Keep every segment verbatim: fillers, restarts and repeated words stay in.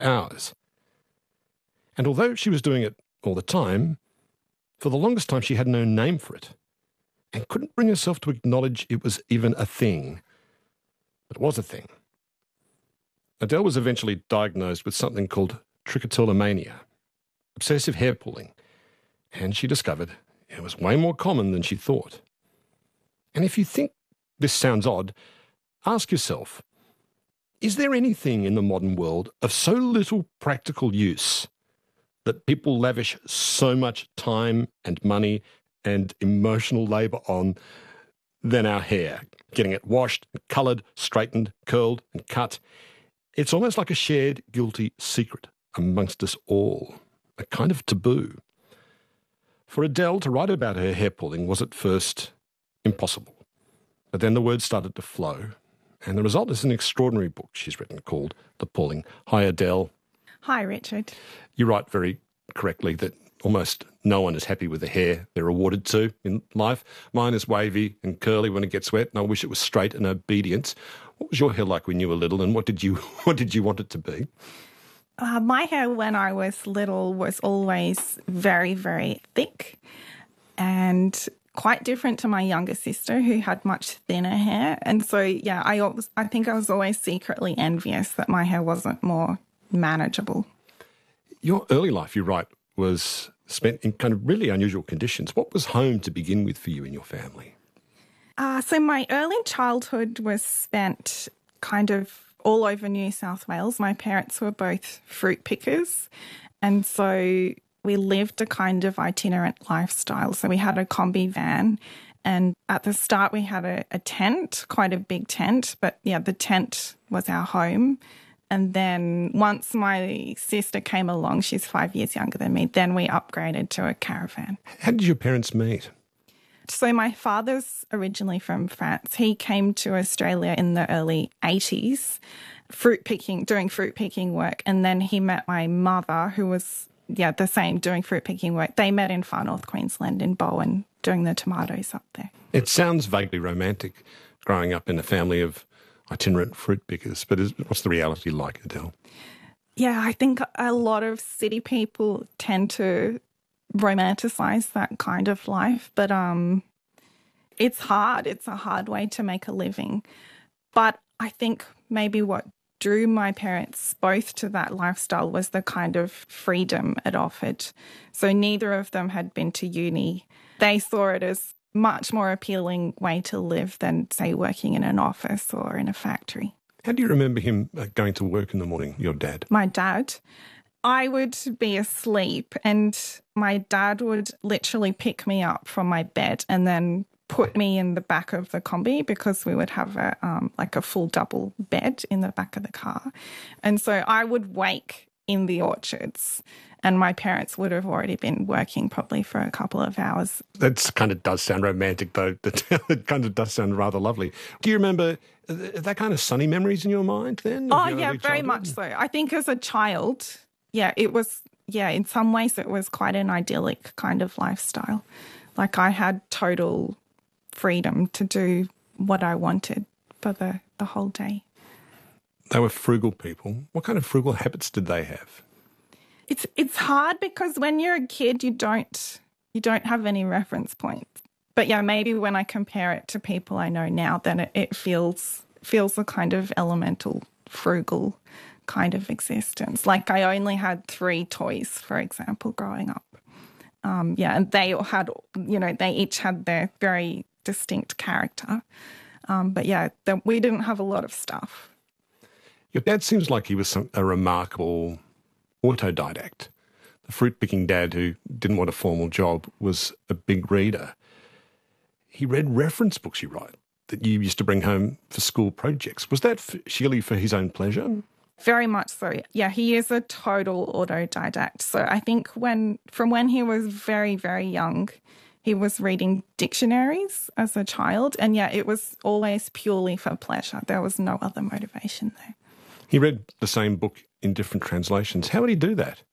hours. And although she was doing it all the time, for the longest time she had no name for it and couldn't bring herself to acknowledge it was even a thing. But it was a thing. Adele was eventually diagnosed with something called trichotillomania, obsessive hair pulling, and she discovered it was way more common than she thought. And if you think this sounds odd, ask yourself, is there anything in the modern world of so little practical use that people lavish so much time and money and emotional labour on than our hair? Getting it washed, coloured, straightened, curled and cut. It's almost like a shared guilty secret amongst us all, a kind of taboo. For Adele to write about her hair pulling was at first impossible. But then the words started to flow, and the result is an extraordinary book she's written called The Pulling. Hi, Adele. Hi, Richard. You write very correctly that almost no one is happy with the hair they're awarded to in life. Mine is wavy and curly when it gets wet, and I wish it was straight and obedient. What was your hair like when you were little, and what did you what did you want it to be? Uh, my hair when I was little was always very, very thick and quite different to my younger sister who had much thinner hair. And so, yeah, I, always, I think I was always secretly envious that my hair wasn't more manageable. Your early life, you write, was spent in kind of really unusual conditions. What was home to begin with for you and your family? Uh, so my early childhood was spent kind of all over New South Wales. My parents were both fruit pickers, and so we lived a kind of itinerant lifestyle. So we had a combi van, and at the start we had a, a tent, quite a big tent, but yeah, the tent was our home. And then once my sister came along, she's five years younger than me, then we upgraded to a caravan. How did your parents meet? So my father's originally from France. He came to Australia in the early eighties, fruit picking, doing fruit picking work. And then he met my mother, who was, yeah, the same, doing fruit picking work. They met in Far North Queensland in Bowen, doing the tomatoes up there. It sounds vaguely romantic, growing up in a family of itinerant fruit pickers, but is, what's the reality like, Adele? Yeah, I think a lot of city people tend to romanticize that kind of life, but um, it's hard. It's a hard way to make a living. But I think maybe what drew my parents both to that lifestyle was the kind of freedom it offered. So neither of them had been to uni. They saw it as much more appealing way to live than, say, working in an office or in a factory. How do you remember him going to work in the morning, your dad? My dad? I would be asleep and my dad would literally pick me up from my bed and then put me in the back of the combi because we would have a um, like a full double bed in the back of the car. And so I would wake in the orchards and my parents would have already been working probably for a couple of hours. That kind of does sound romantic, though. It kind of does sound rather lovely. Do you remember that kind of sunny memories in your mind then? Oh, yeah, very much so. I think as a child, yeah, it was, yeah, in some ways it was quite an idyllic kind of lifestyle. Like I had total freedom to do what I wanted for the, the whole day. They were frugal people. What kind of frugal habits did they have? It's it's hard because when you're a kid, you don't you don't have any reference points. But yeah, maybe when I compare it to people I know now, then it, it feels feels a kind of elemental, frugal kind of existence. Like I only had three toys, for example, growing up. Um, yeah, and they all had, you know, they each had their very distinct character. Um, but yeah, the, we didn't have a lot of stuff. Your dad seems like he was some, a remarkable autodidact. The fruit-picking dad who didn't want a formal job was a big reader. He read reference books, you write, that you used to bring home for school projects. Was that f- sheerly for his own pleasure? Very much so. Yeah, he is a total autodidact. So I think when from when he was very, very young, he was reading dictionaries as a child. And yeah, it was always purely for pleasure. There was no other motivation there. He read the same book in different translations. How would he do that?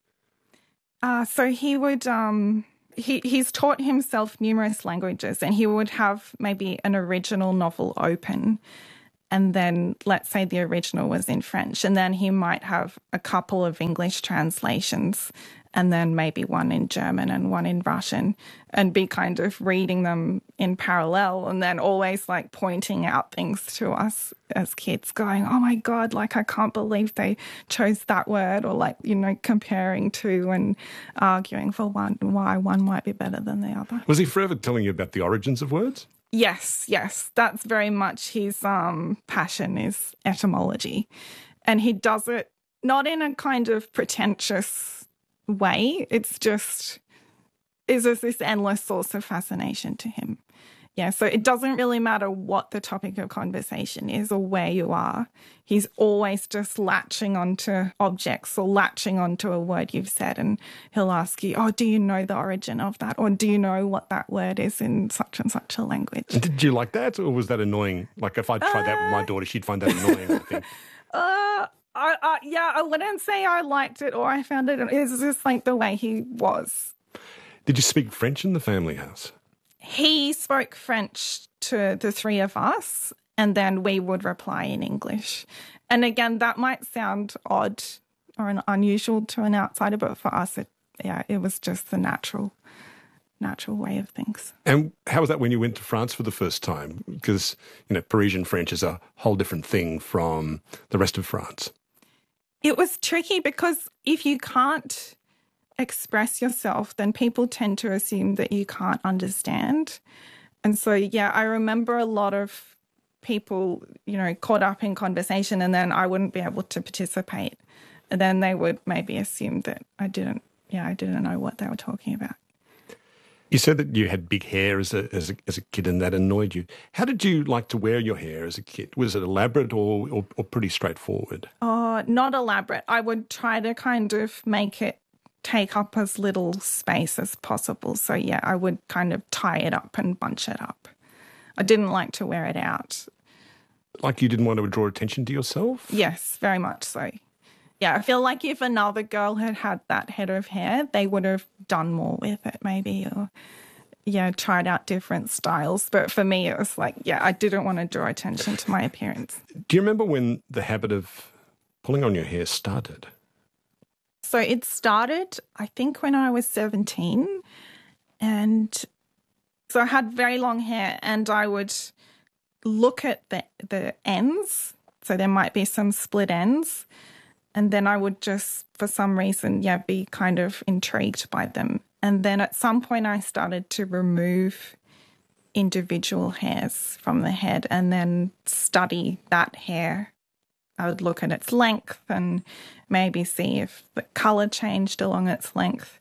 Uh, so he would, um, he, he's taught himself numerous languages and he would have maybe an original novel open and then let's say the original was in French, and then he might have a couple of English translations and then maybe one in German and one in Russian, and be kind of reading them in parallel and then always like pointing out things to us as kids going, oh my God, like I can't believe they chose that word, or like, you know, comparing two and arguing for one, why one might be better than the other. Was he forever telling you about the origins of words? Yes, yes. That's very much his um, passion, is etymology. And he does it not in a kind of pretentious way. It's just, is just this endless source of fascination to him. Yeah, so it doesn't really matter what the topic of conversation is or where you are. He's always just latching onto objects or latching onto a word you've said, and he'll ask you, oh, do you know the origin of that? Or do you know what that word is in such and such a language? Did you like that, or was that annoying? Like if I tried uh, that with my daughter, she'd find that annoying, I think. Uh, I, I, yeah, I wouldn't say I liked it or I found it. It's just like the way he was. Did you speak French in the family house? He spoke French to the three of us, and then we would reply in English. And again, that might sound odd or an unusual to an outsider, but for us, it, yeah, it was just the natural, natural way of things. And how was that when you went to France for the first time? Because, you know, Parisian French is a whole different thing from the rest of France. It was tricky because if you can't express yourself, then people tend to assume that you can't understand. And so, yeah, I remember a lot of people, you know, caught up in conversation, and then I wouldn't be able to participate. And then they would maybe assume that I didn't, yeah, I didn't know what they were talking about. You said that you had big hair as a, as a, as a kid, and that annoyed you. How did you like to wear your hair as a kid? Was it elaborate or, or, or pretty straightforward? Oh, not elaborate. I would try to kind of make it take up as little space as possible. So, yeah, I would kind of tie it up and bunch it up. I didn't like to wear it out. Like you didn't want to draw attention to yourself? Yes, very much so. Yeah, I feel like if another girl had had that head of hair, they would have done more with it maybe, or, yeah, tried out different styles. But for me, it was like, yeah, I didn't want to draw attention to my appearance. Do you remember when the habit of pulling on your hair started? So it started, I think, when I was seventeen. And so I had very long hair, and I would look at the, the ends. So there might be some split ends. And then I would just, for some reason, yeah, be kind of intrigued by them. And then at some point I started to remove individual hairs from the head and then study that hair. I would look at its length and maybe see if the colour changed along its length.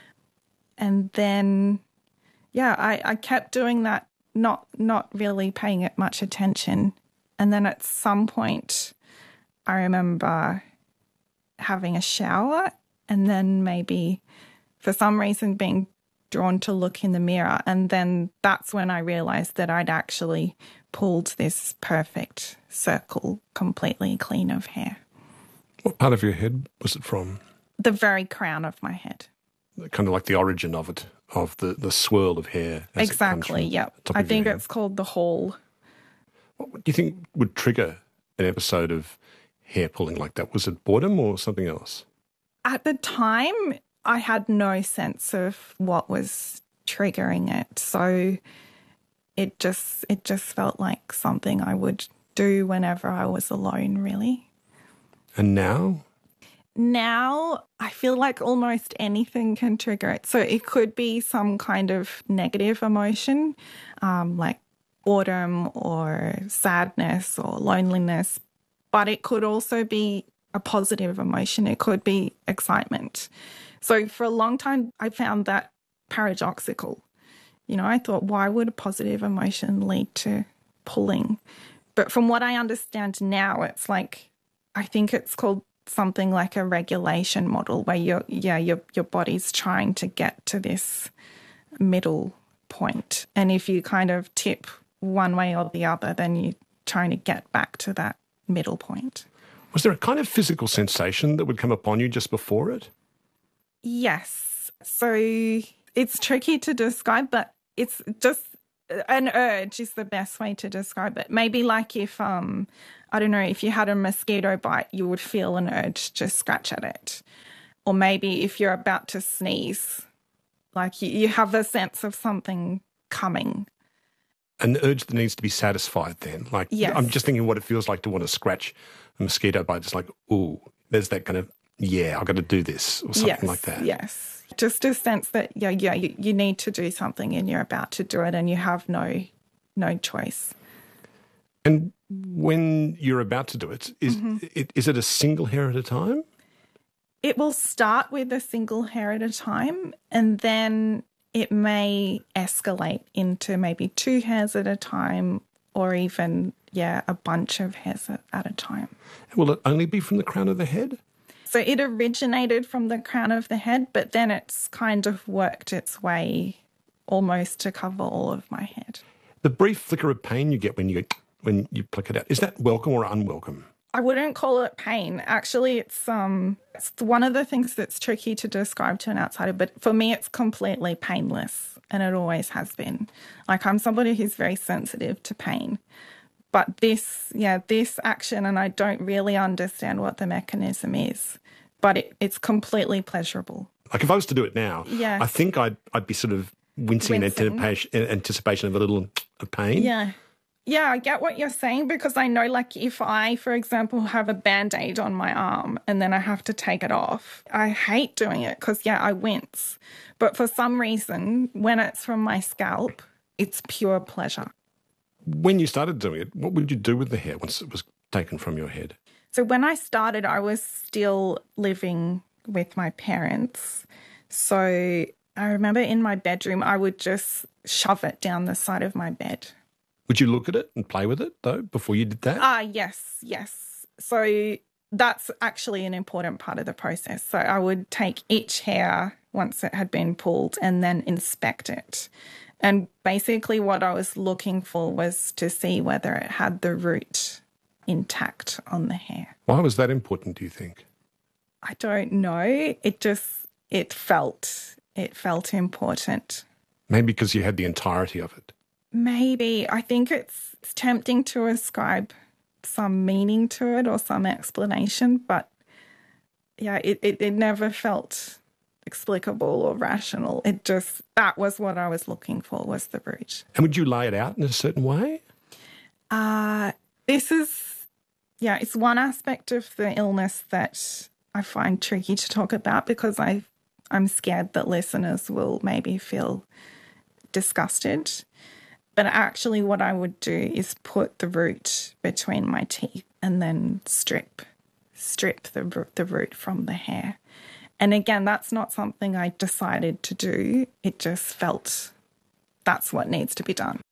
And then, yeah, I, I kept doing that, not not really paying it much attention. And then at some point I remember having a shower and then maybe for some reason being drawn to look in the mirror. And then that's when I realised that I'd actually pulled this perfect circle completely clean of hair. What part of your head was it from? The very crown of my head. Kind of like the origin of it, of the, the swirl of hair. As exactly, yep. I think it's called the hall. What do you think would trigger an episode of hair pulling like that? Was it boredom or something else? At the time, I had no sense of what was triggering it. So it just it just felt like something I would do whenever I was alone, really. And now? Now I feel like almost anything can trigger it. So it could be some kind of negative emotion, um, like boredom or sadness or loneliness. But it could also be a positive emotion. It could be excitement. So for a long time, I found that paradoxical. You know, I thought, why would a positive emotion lead to pulling? But from what I understand now, it's like, I think it's called something like a regulation model where you're, yeah, your your body's trying to get to this middle point. And if you kind of tip one way or the other, then you're trying to get back to that middle point. Was there a kind of physical sensation that would come upon you just before it? Yes. So it's tricky to describe, but it's just An urge is the best way to describe it. Maybe like if, um, I don't know, if you had a mosquito bite, you would feel an urge to scratch at it. Or maybe if you're about to sneeze, like you, you have a sense of something coming. An urge that needs to be satisfied then. Like, Yes. I'm just thinking what it feels like to want to scratch a mosquito bite. It's like, ooh, there's that kind of, yeah, I've got to do this or something yes, like that. Yes. Just a sense that, yeah, yeah, you, you need to do something and you're about to do it and you have no no choice. And when you're about to do it, is, Mm-hmm. it, is it a single hair at a time? It will start with a single hair at a time and then it may escalate into maybe two hairs at a time or even, yeah, a bunch of hairs at, at a time. Will it only be from the crown of the head? So it originated from the crown of the head, but then it's kind of worked its way almost to cover all of my head. The brief flicker of pain you get when you when you pluck it out, is that welcome or unwelcome? I wouldn't call it pain. Actually, it's um, it's one of the things that's tricky to describe to an outsider, but for me, it's completely painless, and it always has been. Like, I'm somebody who's very sensitive to pain. But this, yeah, this action, and I don't really understand what the mechanism is, but it, it's completely pleasurable. Like if I was to do it now, Yeah. I think I'd I'd be sort of wincing in Wincing. anticipation, in anticipation of a little of pain. Yeah. Yeah, I get what you're saying because I know, like, if I, for example, have a Band-Aid on my arm and then I have to take it off, I hate doing it because, yeah, I wince. But for some reason, when it's from my scalp, it's pure pleasure. When you started doing it, what would you do with the hair once it was taken from your head? So when I started, I was still living with my parents. So I remember in my bedroom, I would just shove it down the side of my bed. Would you look at it and play with it, though, before you did that? Ah, yes, yes. So that's actually an important part of the process. So I would take each hair once it had been pulled and then inspect it. And basically what I was looking for was to see whether it had the root intact on the hair. Why was that important, do you think? I don't know. It just, it felt, it felt important. Maybe because you had the entirety of it. Maybe. I think it's, it's tempting to ascribe some meaning to it or some explanation, but yeah, it, it, it never felt explicable or rational. It just, that was what I was looking for, was the root. And would you lay it out in a certain way? Uh, this is, yeah, it's one aspect of the illness that I find tricky to talk about because I, I'm scared that listeners will maybe feel disgusted. But actually what I would do is put the root between my teeth and then strip, strip the, the root from the hair. And again, that's not something I decided to do. It just felt that's what needs to be done.